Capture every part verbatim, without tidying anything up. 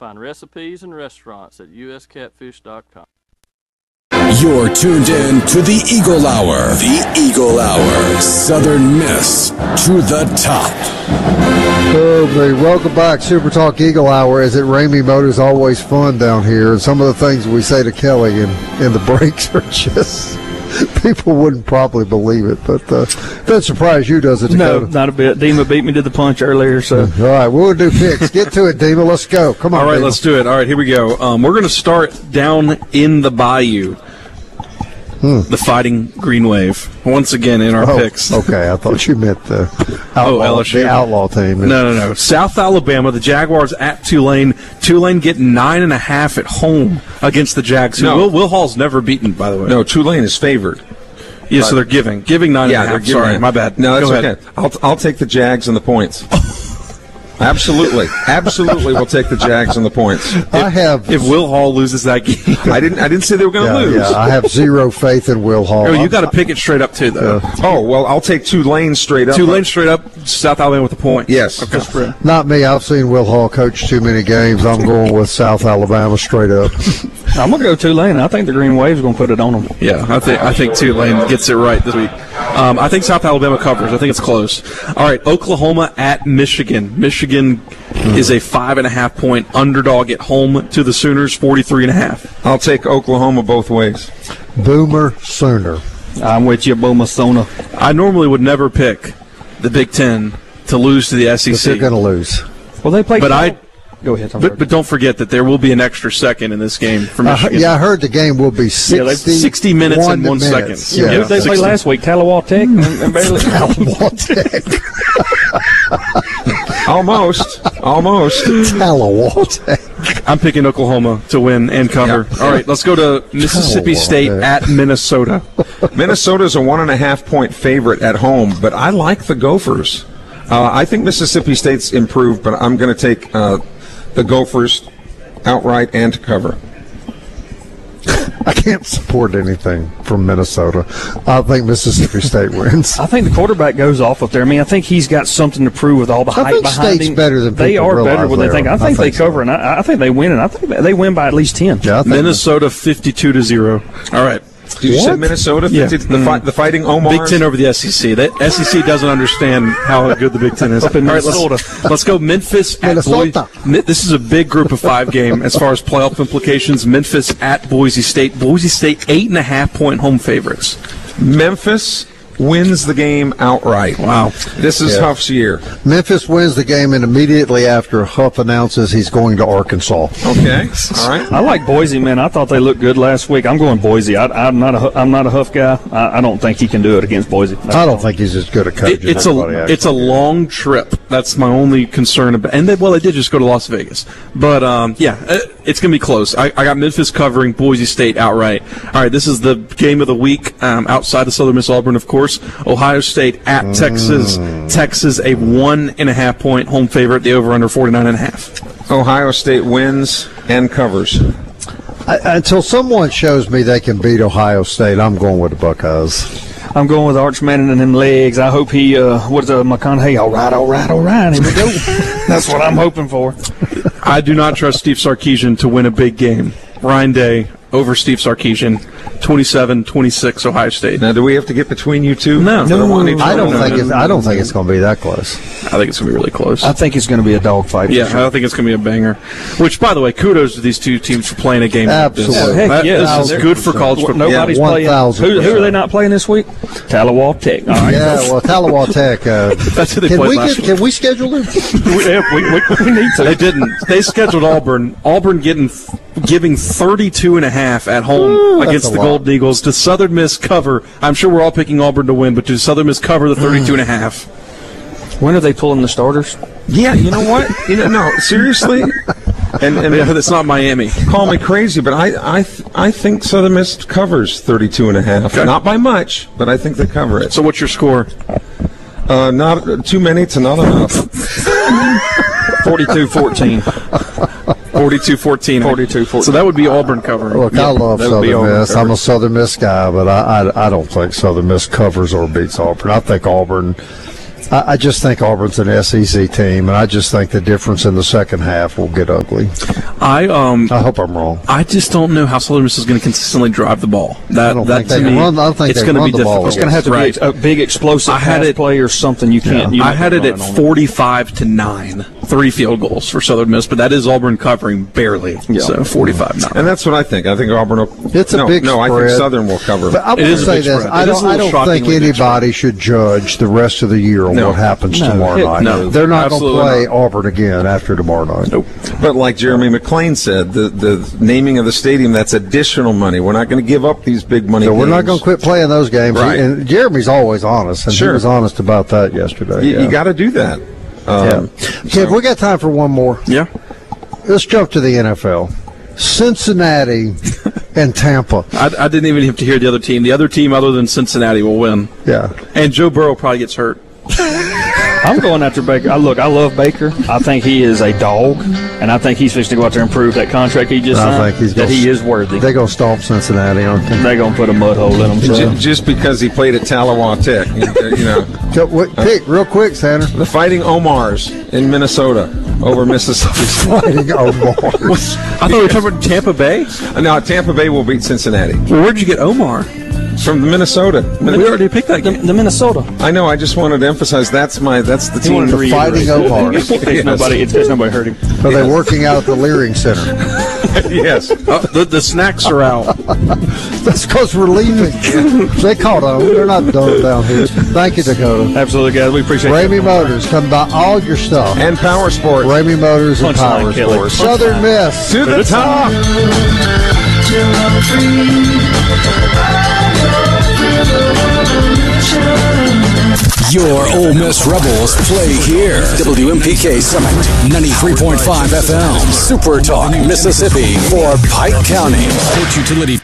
Find recipes and restaurants at u s catfish dot com. You're tuned in to the Eagle Hour. The Eagle Hour. Southern Miss to the top. Oh, baby. Welcome back. Super Talk Eagle Hour. Is it Ramey Motors? Always fun down here. And some of the things we say to Kelly in, in the breaks are just, people wouldn't probably believe it. But uh, doesn't surprise you, does it, Dakota? No, not a bit. Dima beat me to the punch earlier. So, all right, we'll do picks. Get to it, Dima. Let's go. Come on, All right, Dima. let's do it. All right, here we go. Um, we're going to start down in the bayou. Hmm. The Fighting Green Wave. Once again in our oh, picks. Okay, I thought you meant the outlaw, oh, L S U. the outlaw team. No, no, no. South Alabama, the Jaguars at Tulane. Tulane get nine and a half at home against the Jags. No. Will, Will Hall's never beaten, by the way. No, Tulane is favored. Yeah, so they're giving. Giving nine yeah, and a half. They're giving Sorry, it. my bad. No, that's Go ahead. okay. I'll, I'll take the Jags and the points. Absolutely. Absolutely we'll take the Jags and the points. I have. If Will Hall loses that game. I didn't I didn't say they were going to yeah, lose. yeah, I have zero faith in Will Hall. Oh, you got to pick it straight up, too, though. Uh, oh, well, I'll take Tulane straight up. Tulane straight up, South Alabama with the point. Yes. Okay. Not me. I've seen Will Hall coach too many games. I'm going with South Alabama straight up. I'm going to go Tulane. I think the Green Wave's going to put it on them. Yeah, I think I think Tulane gets it right this week. Um, I think South Alabama covers. I think it's close. All right, Oklahoma at Michigan. Michigan mm. is a five and a half point underdog at home to the Sooners, forty-three and a half. I'll take Oklahoma both ways. Boomer Sooner. I'm with you, Boomer Sooner. I normally would never pick the Big Ten to lose to the S E C. But they're going to lose. Well, they play. But I. Go ahead. But, but don't forget that there will be an extra second in this game for Uh, Michigan. yeah, I heard the game will be sixty, yeah, sixty minutes and one minutes. second. Yeah. Yeah, they played last week, Talawa Tech. and, and barely. Talawa Tech. Almost. Almost. Talawa Tech. I'm picking Oklahoma to win and cover. Yeah. All right, let's go to Mississippi State at Minnesota. Minnesota's a one and a half point favorite at home, but I like the Gophers. Uh, I think Mississippi State's improved, but I'm going to take uh, the Gophers outright and to cover. I can't support anything from Minnesota. I think Mississippi State wins. I think the quarterback goes off up there. I mean, I think he's got something to prove with all the I hype think behind State's him. better than they people are realize better than they they think. are. I think I they think so. cover, and I, I think they win, and I think they win by at least ten. Yeah, I think Minnesota fifty-two to zero. All right. Did you What? say Minnesota? Yeah. fifty, the, fi- the Fighting Omars? Big Ten over the S E C. The S E C doesn't understand how good the Big Ten is. Up in All right, Minnesota. let's, let's go Memphis at Minnesota. Boise. This is a big group of five game as far as playoff implications. Memphis at Boise State. Boise State eight and a half point home favorites. Memphis wins the game outright. Wow. This is Yeah. Huff's year. Memphis wins the game, and immediately after, Huff announces he's going to Arkansas. Okay. All right. I like Boise, man. I thought they looked good last week. I'm going Boise. I, I'm not a I'm not a Huff guy. I, I don't think he can do it against Boise. I don't think he's as good a coach It, as it's everybody a actually it's a is. long trip. That's my only concern about. And they, well, they did just go to Las Vegas, but um, yeah, uh, it's gonna be close. I, I got Memphis covering Boise State outright. All right, this is the game of the week um, outside of Southern Miss Auburn, of course. Ohio State at Mm. Texas. Texas a one and a half point home favorite. The over under forty-nine and a half. Ohio State wins and covers. I, until someone shows me they can beat Ohio State, I'm going with the Buckeyes. I'm going with Archman and them legs. I hope he, uh, what's uh, McConaughey? All right, all right, all right. Here we go. That's what I'm hoping for. I do not trust Steve Sarkisian to win a big game. Ryan Day over Steve Sarkisian, twenty-seven twenty-six Ohio State. Now, do we have to get between you two? No. I don't, want any I don't trouble. think it's. I don't think it's going to be that close. I think it's going to be really close. I think it's going to be a dogfight. Yeah, I think it's going to be a banger. Which, by the way, kudos to these two teams for playing a game Absolutely. like this. Heck, That- yeah. this is good for college football. Nobody's Yeah, playing. one thousand Who, who percent. are they not playing this week? Talawa Tech. All right. Yeah, well, Talawa Tech. Uh, That's who they can played we last get, week. Can we schedule them? we, we, we, we need to. They didn't. They scheduled Auburn. Auburn getting giving thirty-two and a half at home that's against a the lot. Golden Eagles. Does Southern Miss cover? I'm sure we're all picking Auburn to win, but does Southern Miss cover the thirty-two and a half? When are they pulling the starters? Yeah, you know what? You know, no, seriously. And, and Yeah, that's not Miami. call me crazy, but I I th- I think Southern Miss covers thirty-two and a half. Okay. Not by much, but I think they cover it. So what's your score? Uh, not too many to not enough. forty-two fourteen. forty-two fourteen. forty-two fourteen. So that would be Auburn covering. Look, I love that would be Southern Auburn Miss. I'm coverage. a Southern Miss guy, but I, I, I don't think Southern Miss covers or beats Auburn. I think Auburn I, I just think Auburn's an S E C team, and I just think the difference in the second half will get ugly. I um I hope I'm wrong. I just don't know how Southern Miss is going to consistently drive the ball. That I don't that think they to can me, run- I don't think it's they going to run be the ball. difficult. It's going to have to Right. be a big explosive I had pass it- play or something. You can't. You're I not had it gonna at run on forty-five to nine, three field goals for Southern Miss, but that is Auburn covering barely. So forty-five nine. And that's what I think. I think Auburn will. It's a no, big No, I think spread. Southern will cover. But I It want to is a say big this: spread. I It is don't, a I little don't think shockingly big anybody should judge the rest of the year on No. what happens No, tomorrow heck night. no. They're not going to Absolutely play not. Auburn again after tomorrow night. Nope. But like Jeremy McClain said, the, the naming of the stadium, that's additional money. We're not going to give up these big money So we're not games. going to quit playing those games. Right. And Jeremy's always honest, and Sure. he was honest about that yesterday. You, yeah. you got to do that. Um, Okay, we got time for one more. Yeah. Let's jump to the N F L. Cincinnati and Tampa. I, I didn't even have to hear the other team. The other team, other than Cincinnati, will win. Yeah. And Joe Burrow probably gets hurt. I'm going after Baker. I look, I love Baker. I think he is a dog, and I think he's fixing to go out there and prove that contract he just I signed, think he's that gonna- he is worthy. They're going to stomp Cincinnati, aren't they? They're going to put a mud hole in him. Ju- So. just because he played at Talawa Tech, you, you know, So, what, pick real quick, Sanders. the Fighting Omars in Minnesota over Mississippi State. Fighting Omar. I thought we were talking about Tampa Bay. Now Tampa Bay will beat Cincinnati Well, where'd you get Omar? from the Minnesota. We already picked that The, game. the Minnesota. I know. I just wanted to emphasize that's my that's the team. wanted to The Fighting Omar. It's Yes. nobody. It's, there's nobody hurt him. Are they working out at the Leering Center? Yes. Uh, the, the snacks are out. That's because we're leaving. They caught on. They're not done down here. Thank you, Dakota. Absolutely, guys. We appreciate it. Ramey Motors. Come buy all your stuff. And Power Sports. Ramey Motors and Punchline, Power Kelly. Sports. Southern Miss. To the top. Your Ole Miss Rebels play here. W M P K Summit, ninety-three point five F M. Super Talk, Mississippi for Pike County. Sports Utility.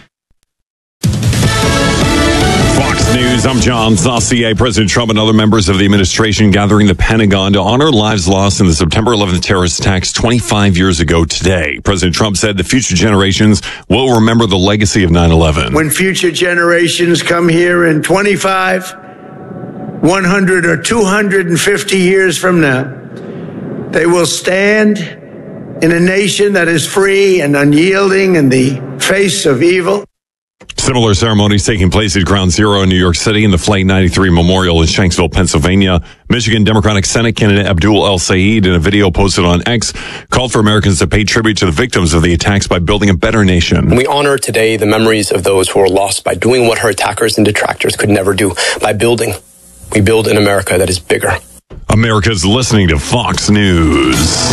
Fox News, I'm John Saucier. President Trump and other members of the administration gathering the Pentagon to honor lives lost in the September eleventh terrorist attacks twenty-five years ago today. President Trump said the future generations will remember the legacy of nine eleven. When future generations come here in twenty-five, one hundred, or two hundred fifty years from now, they will stand in a nation that is free and unyielding in the face of evil. Similar ceremonies taking place at Ground Zero in New York City and the Flight ninety-three Memorial in Shanksville, Pennsylvania. Michigan Democratic Senate candidate Abdul El Sayed, in a video posted on X, called for Americans to pay tribute to the victims of the attacks by building a better nation. We honor today the memories of those who were lost by doing what her attackers and detractors could never do, by building. We build an America that is bigger. America's listening to Fox News.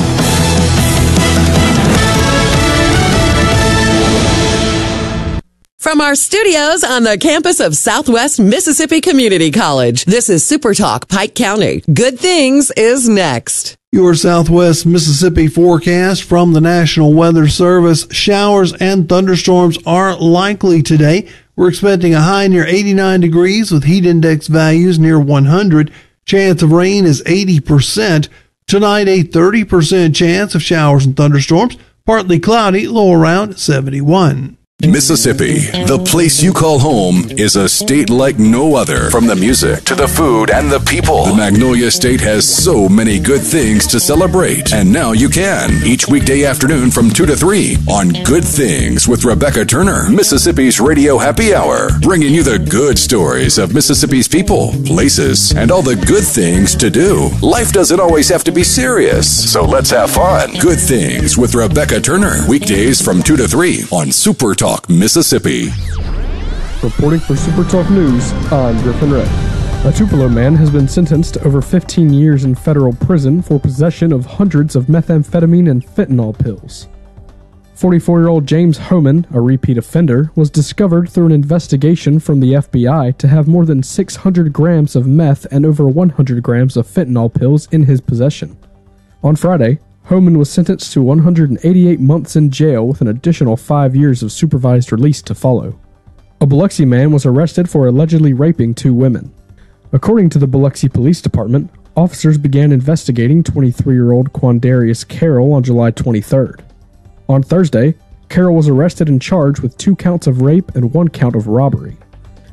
From our studios on the campus of Southwest Mississippi Community College, this is Super Talk Pike County. Good Things is next. Your Southwest Mississippi forecast from the National Weather Service. Showers and thunderstorms are likely today. We're expecting a high near eighty-nine degrees with heat index values near one hundred. Chance of rain is eighty percent. Tonight, a thirty percent chance of showers and thunderstorms. Partly cloudy, low around seventy-one. Mississippi, the place you call home, is a state like no other. From the music to the food and the people, the Magnolia State has so many good things to celebrate. And now you can, each weekday afternoon from two to three on Good Things with Rebecca Turner, Mississippi's Radio Happy Hour, bringing you the good stories of Mississippi's people, places, and all the good things to do. Life doesn't always have to be serious, so let's have fun. Good Things with Rebecca Turner, weekdays from two to three on Super Talk Mississippi. Reporting for Super Talk News, I'm Griffin Ray. A Tupelo man has been sentenced to over fifteen years in federal prison for possession of hundreds of methamphetamine and fentanyl pills. forty-four-year-old James Homan, a repeat offender, was discovered through an investigation from the F B I to have more than six hundred grams of meth and over one hundred grams of fentanyl pills in his possession. On Friday, Homan was sentenced to one hundred eighty-eight months in jail with an additional five years of supervised release to follow. A Biloxi man was arrested for allegedly raping two women. According to the Biloxi Police Department, officers began investigating twenty-three-year-old Quandarius Carroll on July twenty-third. On Thursday, Carroll was arrested and charged with two counts of rape and one count of robbery.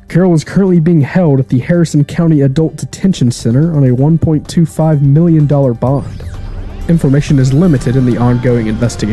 Carroll is currently being held at the Harrison County Adult Detention Center on a one point two five million dollars bond. Information is limited in the ongoing investigation.